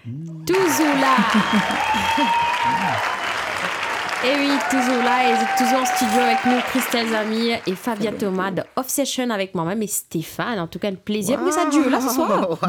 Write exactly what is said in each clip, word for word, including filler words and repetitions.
Toujours là. Et oui, toujours là, et toujours en studio avec nous, Christelle Zami et Fabia Thomas de Off Session avec moi-même et Stéphane. En tout cas, un plaisir. Wow. Mais ça dure là ce soir.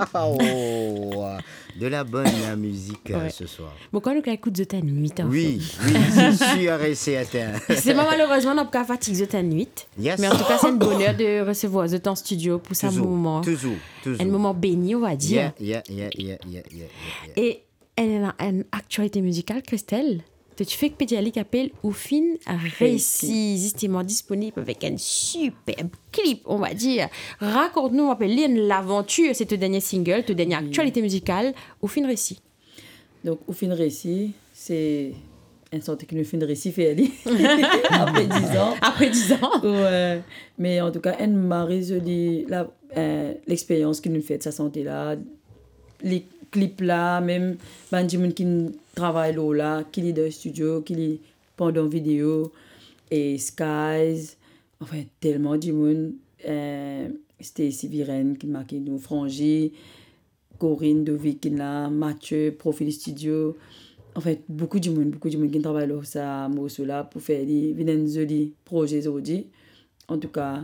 Wow. De la bonne la musique ouais. euh, ce soir. Bon, quand on écoute The Ten Nuit, en oui, fait. oui, c'est sûr et certain. C'est pas malheureusement, on n'a pas fatigué The Ten Nuit. Yes. Mais en tout cas, c'est un bonheur de recevoir The Ten Studio pour ce moment. Toujours, toujours. Un moment béni, on va dire. Yeah, yeah, yeah, yeah, yeah, yeah, yeah. Et elle a une actualité musicale, Christelle. Tu fais que Pédiali qui appelle Oufine Récit, justement disponible avec un superbe clip, on va dire. Raconte-nous, on va appeler l'aventure, c'est ton dernier single, ton dernière oui. actualité musicale, Oufine Récit. Donc, Oufine Récit, c'est une sorte de Oufine Récit fait aller après dix ans. Après dix ans. Ouais. Mais en tout cas, elle m'a résolu la, euh, l'expérience qu'il nous fait de sa santé-là, les clips là, même Benjamin qui travaille là, qui est dans le studio, qui est pendant vidéo, et Skies, enfin tellement de monde, euh, Stacy Viren qui marquait nous, Frangie, Corinne Dovic qui là, Mathieu, Profil Studio, en fait beaucoup de monde, beaucoup de monde qui travaille là, ça, moi là, pour faire des, des jolis projets aujourd'hui. En tout cas,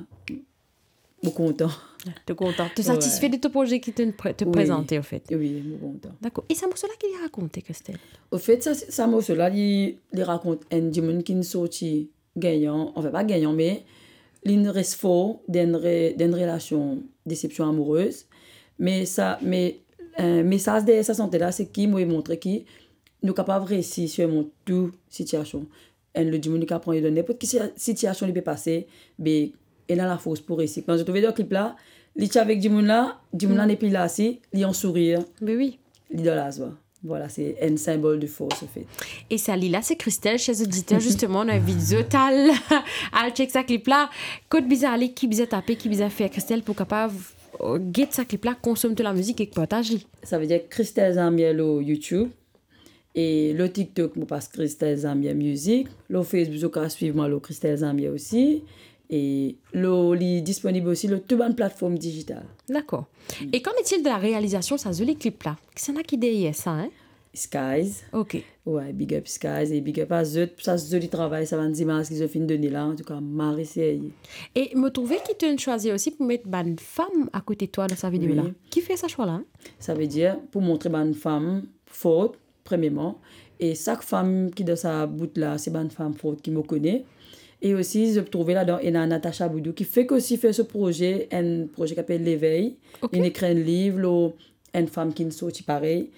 je suis content. Tu es content. Tu es satisfait ouais. de ton projet qui te, te oui. présenté, en fait. Oui, je suis content. D'accord. Et c'est morceau-là qu'il a raconté, Christelle? Au fait, ça, ça morceau-là, il, il raconte un dimanche qui est sorti gagnant, enfin pas gagnant, mais il reste fort d'une relation, déception amoureuse. Mais ça, mais un message de sa santé-là, c'est qui m'a montré qui nous sommes capables de réussir sur toute situation. Et le dimanche qui apprend de n'importe quelle situation qui peut passer, mais il a la force pour réussir. Quand je trouvais dans le clip là, il est avec Dimoun là, Dimoun là n'est plus là, il est en sourire. Mais oui. Il est dans la joie. Voilà, c'est un symbole de force, en fait. Et ça, là, c'est Christelle, chez auditeur, justement, on a une vidéo tal, à check ça clip là. Côte bizarre, aller, qui bizarre taper, qui bizarre faire, Christelle, pour capable get ça clip là, consomme de la musique et partage. Ça veut dire Christelle Zamiel au YouTube. Et le TikTok, je passe Christelle Zamiel Music. Le Facebook, je peux suivre moi, le Christelle Zamiel aussi. Et il est disponible aussi sur toutes les plateformes digitales. D'accord. Mm. Et qu'en est-il de la réalisation, ça, de les clips là? C'est là qui derrière ça, hein? Skies. Ok. Ouais, big up Skies et big up à Zut. Ça, c'est du travail, ça va nous dire qu'ils ont fini de donner là. En tout cas, Marie, c'est. Et me trouver qui t'a choisi aussi pour mettre une femme à côté de toi dans sa vidéo oui. là. Qui fait ça choix là? Hein? Ça veut dire pour montrer une femme forte, premièrement. Et chaque femme qui est dans sa bout là, c'est une femme forte qui me connaît. Et aussi, je trouvais là-dedans, il y a Natacha Boudou qui fait aussi fait ce projet, un projet qui s'appelle L'éveil. Okay. Il écrit un livre, là, une femme qui est sortie pareil.